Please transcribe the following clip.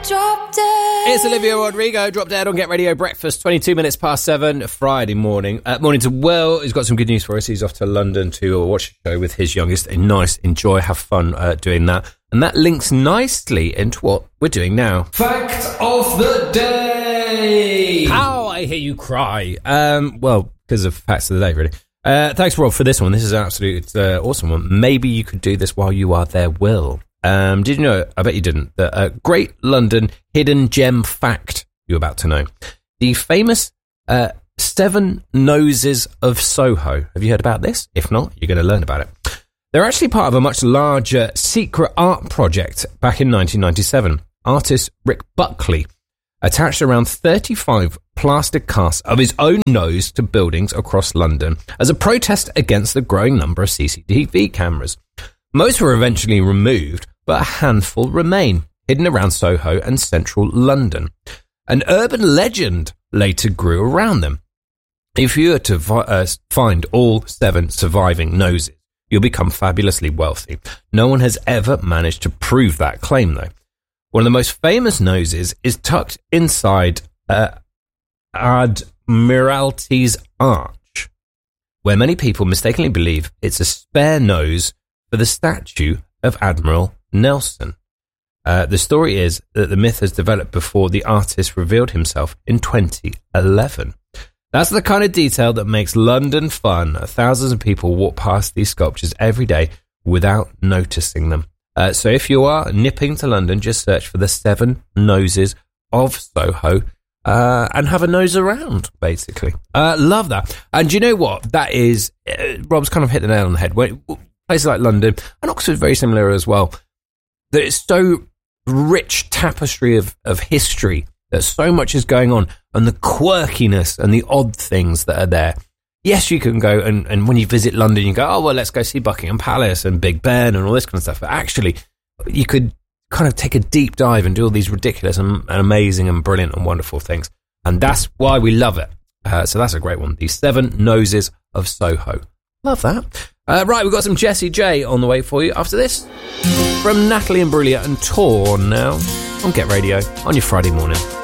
It's Olivia Rodrigo, Drop Dead on Get Radio Breakfast, 22 minutes past 7, Friday morning. Morning to Will, who's got some good news for us. He's off to London to watch a show with his youngest. Enjoy, have fun doing that. And that links nicely into what we're doing now. Fact of the day! How I hear you cry. Well, because of facts of the day, really. Thanks, Rob, for this one. This is an absolute awesome one. Maybe you could do this while you are there, Will. Did you know, I bet you didn't, that a great London hidden gem fact you're about to know. The famous Seven Noses of Soho. Have you heard about this? If not, you're going to learn about it. They're actually part of a much larger secret art project back in 1997. Artist Rick Buckley attached around 35 plaster casts of his own nose to buildings across London as a protest against the growing number of CCTV cameras. Most were eventually removed, but a handful remain, hidden around Soho and central London. An urban legend later grew around them. If you were to find all 7 surviving noses, you'll become fabulously wealthy. No one has ever managed to prove that claim, though. One of the most famous noses is tucked inside Admiralty's Arch, where many people mistakenly believe it's a spare nose for the statue of Admiral Nelson. The story is that the myth has developed before the artist revealed himself in 2011. That's the kind of detail that makes London fun. Thousands of people walk past these sculptures every day without noticing them. So if you are nipping to London, just search for the 7 Noses of Soho and have a nose around, basically. Love that. And you know what? That is, Rob's kind of hit the nail on the head. Places like London, and Oxford very similar as well, that it's so rich tapestry of history, that so much is going on, and the quirkiness and the odd things that are there. Yes, you can go, and when you visit London, you go, oh, well, let's go see Buckingham Palace and Big Ben and all this kind of stuff. But actually, you could kind of take a deep dive and do all these ridiculous and amazing and brilliant and wonderful things. And that's why we love it. So that's a great one. The 7 Noses of Soho. Love that. Right, we've got some Jessie J on the way for you after this. From Natalie Imbruglia and Torn now on Get Radio on your Friday morning.